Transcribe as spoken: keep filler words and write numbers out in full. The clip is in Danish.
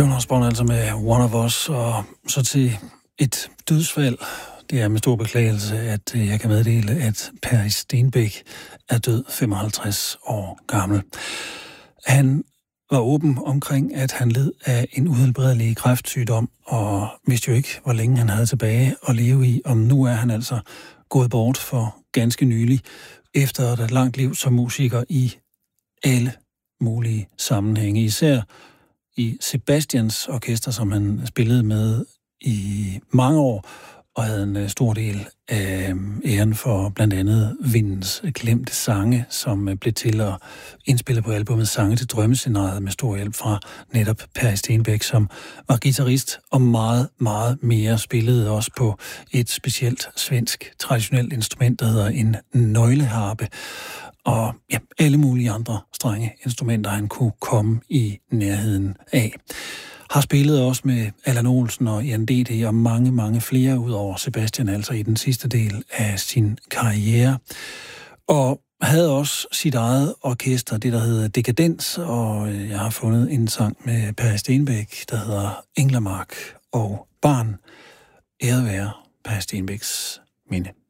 Joan Osborne altså med One of Us, og så til et dødsfald. Det er med stor beklagelse, at jeg kan meddele, at Per Stenbæk er død femoghalvtreds år gammel. Han var åben omkring, at han led af en uhelbredelig kræftsygdom, og vidste jo ikke, hvor længe han havde tilbage at leve i. Om nu er han altså gået bort for ganske nylig, efter et langt liv som musiker i alle mulige sammenhænge. Især i Sebastians orkester, som han spillede med i mange år, og havde en stor del af æren for blandt andet Vindens glemte sange, som blev til at indspille på albumet Sange til drømmescenariet med stor hjælp fra netop Per Stenbæk, som var guitarist og meget, meget mere, spillede også på et specielt svensk traditionelt instrument, der hedder en nøgleharpe, og ja, alle mulige andre strenge instrumenter, han kunne komme i nærheden af. Har spillet også med Allan Olsen og Jan D D og mange, mange flere ud over Sebastian, altså i den sidste del af sin karriere. Og havde også sit eget orkester, det der hedder Dekadens, og jeg har fundet en sang med Per Stenbæk, der hedder Englemark og Barn. Æret være Per Stenbæks minde.